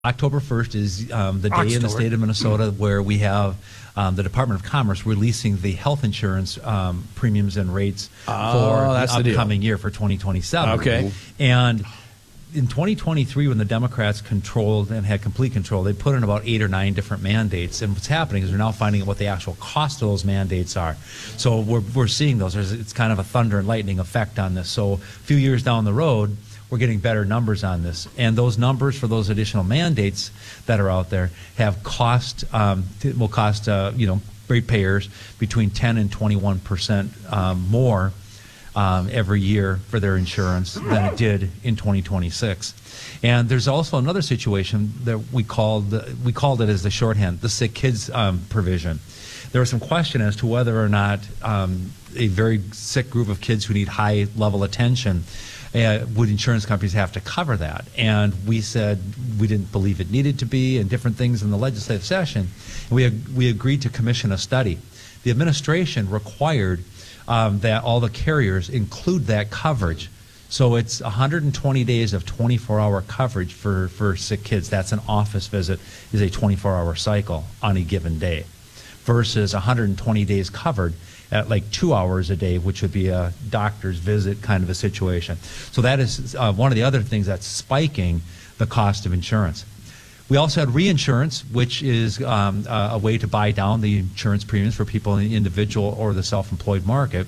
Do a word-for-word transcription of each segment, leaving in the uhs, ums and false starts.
October first is um, the day Ox in the Store. state of Minnesota where we have um, the Department of Commerce releasing the health insurance um, premiums and rates Oh, for that's the the deal. upcoming year for twenty twenty-seven. Okay. And in twenty twenty-three, when the Democrats controlled and had complete control, they put in about eight or nine different mandates. And what's happening is we're now finding out what the actual cost of those mandates are. So we're, we're seeing those. There's, it's kind of a thunder and lightning effect on this. So a few years down the road, we're getting better numbers on this. And those numbers for those additional mandates that are out there have cost, um, will cost, uh, you know, ratepayers between ten and twenty-one percent um, more um, every year for their insurance than it did in twenty twenty-six. And there's also another situation that we called, we called it as the shorthand, the sick kids um, provision. There was some question as to whether or not um, a very sick group of kids who need high level attention, Uh, would insurance companies have to cover that? And we said we didn't believe it needed to be, and different things in the legislative session. And we, ag- we agreed to commission a study. The administration required um, that all the carriers include that coverage. So it's one hundred twenty days of twenty-four hour coverage for, for sick kids. That's an office visit, is a twenty-four hour cycle on a given day, versus one hundred twenty days covered at like two hours a day, which would be a doctor's visit kind of a situation. So that is uh, one of the other things that's spiking the cost of insurance. We also had reinsurance, which is um, a, a way to buy down the insurance premiums for people in the individual or the self-employed market.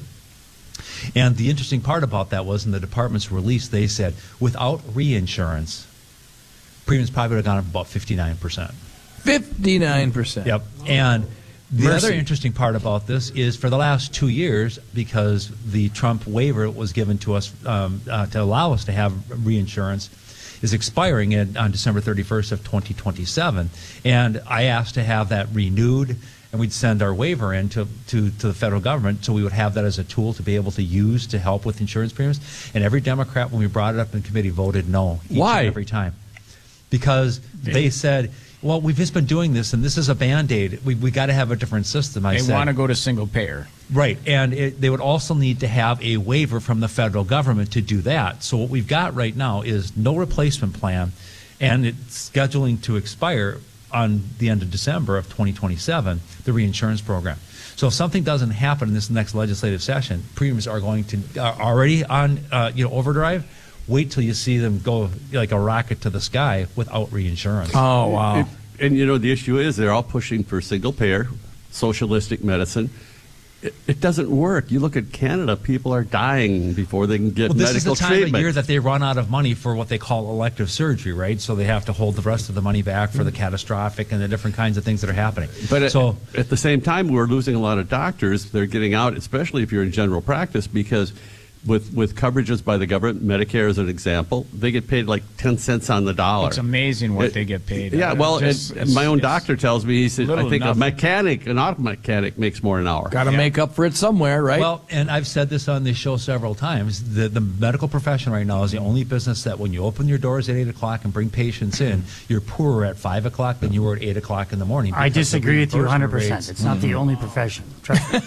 And the interesting part about that was in the department's release, they said without reinsurance, premiums probably would have gone up about fifty-nine percent. fifty-nine percent. Yep. And the Mercy. other interesting part about this is for the last two years, because the Trump waiver was given to us um, uh, to allow us to have reinsurance, is expiring in, on December thirty-first of twenty twenty-seven. And I asked to have that renewed, and we'd send our waiver in to, to, to the federal government, so we would have that as a tool to be able to use to help with insurance premiums. And every Democrat, when we brought it up in committee, voted no each Why? and every time. Because they said, well, we've just been doing this, and this is a Band-Aid. We we got to have a different system. I They said, want to go to single payer. right, and it, they would also need to have a waiver from the federal government to do that. So what we've got right now is no replacement plan, and it's scheduling to expire on the end of December of twenty twenty-seven, the reinsurance program. So if something doesn't happen in this next legislative session, premiums are going to are already on uh, you know overdrive. Wait till you see them go like a rocket to the sky without reinsurance. Oh, wow. It- and, you know, the issue is they're all pushing for single-payer, socialistic medicine. It, it doesn't work. You look at Canada, people are dying before they can get Well, this medical is the time treatment. of year that they run out of money for what they call elective surgery, right? So they have to hold the rest of the money back for the catastrophic and the different kinds of things that are happening. But so, at, at the same time, we're losing a lot of doctors. They're getting out, especially if you're in general practice, because with, with coverages by the government, Medicare as an example, they get paid like ten cents on the dollar. It's amazing what It- they get paid. Yeah, well, Just- and it's- my own it's doctor tells me, he said, I little think a nothing. mechanic, an auto mechanic makes more an hour. Got to Yeah. make up for it somewhere, right? well, and I've said this on this show several times, the, the medical profession right now is the only business that when you open your doors at eight o'clock and bring patients in, you're poorer at five o'clock than you were at eight o'clock in the morning. I because the disagree with you one hundred reimbursement percent. rates- It's not the only profession. Trust me.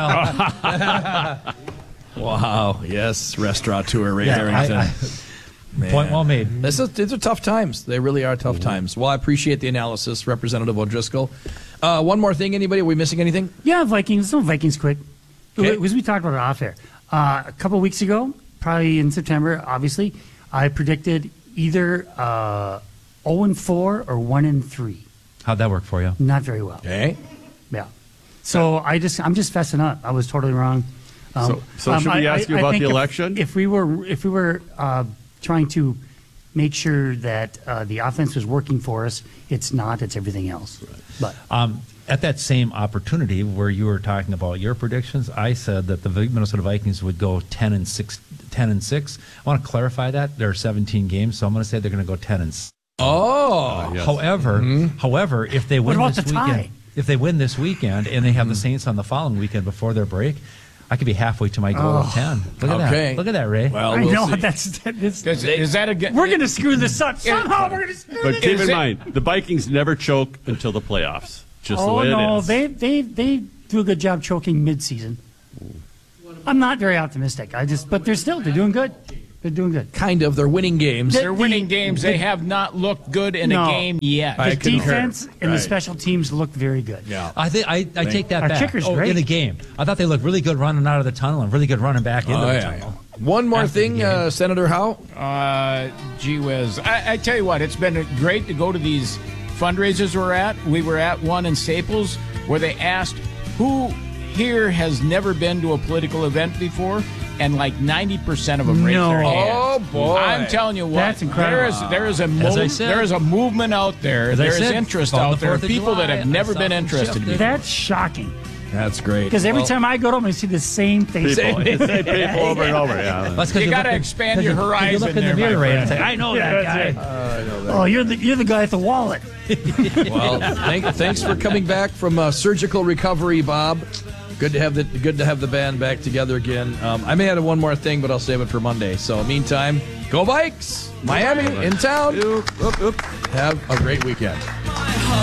Well, wow. Yes, restaurateur Ray yeah, Harrington. I, I, Man. point well made. This is, these are tough times. They really are tough times. Well, I appreciate the analysis, Representative O'Driscoll. Uh, one more thing, anybody? Are we missing anything? Yeah, Vikings. No, Vikings quick. Okay. Because we talked about it off air. Uh, a couple weeks ago, probably in September, obviously, I predicted either uh, oh and four or one and three. How'd that work for you? Not very well. Okay. Yeah. So I just, I'm just fessing up. I was totally wrong. Um, So- so should we ask you about think the if- election? If we were, if we were uh, trying to make sure that uh, the offense was working for us, it's not. It's everything else. But Um, at that same opportunity where you were talking about your predictions, I said that the Vi- Minnesota Vikings would go ten and six. ten and six. I want to clarify that there are seventeen games, so I'm going to say they're going to go ten and six. Oh. Yes. However, however, if they win about this the weekend, tie? if they win this weekend and they have the Saints on the following weekend before their break, I could be halfway to my goal of ten. Look at Okay. that! Look at that, Ray. Well, I we'll know see. that's, that's Is, is that a good? we're going to screw this up somehow. We're going to screw But this. keep Is in it- mind, the Vikings never choke until the playoffs. Just the Oh way no, it is. they they they do a good job choking mid-season. I'm not very optimistic. I just, but they're still they're doing good. They're doing good. Kind of. They're winning games. The- They're winning the- games. the- they have not looked good in No. a game yet. I The concur. defense and the Right. special teams look very good. Yeah. I think I, I take that Our back. kicker's oh, great. in the game, I thought they looked really good running out of the tunnel and really good running back into Oh, the yeah. tunnel. One more After the thing, game. uh, Senator Howe. Uh, gee whiz. I, I tell you what, it's been great to go to these fundraisers we're at. We were at one in Staples where they asked who here has never been to a political event before, and like ninety percent of them raised their No. hand. Oh, boy. I'm telling you what, That's incredible. there is there is a As I mo- said- there is a movement out there. As I There is said, interest on the out there. Fourth of People that July, have never I saw been some interested shifted. before. That's shocking. That's great. Because every Well, time I go to them, I see the same face. People, it's the same people over and over. Yeah. That's 'cause You gotta look at- expand 'cause your you- 'cause horizon You look in there, the mirror, my Ray, and friend. say, "I know Yeah, that that's guy." it. Oh, you're the you're the guy at the wallet. Well, thank, thanks for coming back from uh, surgical recovery, Bob. Good to have the good to have the band back together again. Um, I may add one more thing, but I'll save it for Monday. So, meantime, go Vikes! Miami in town. Have a great weekend.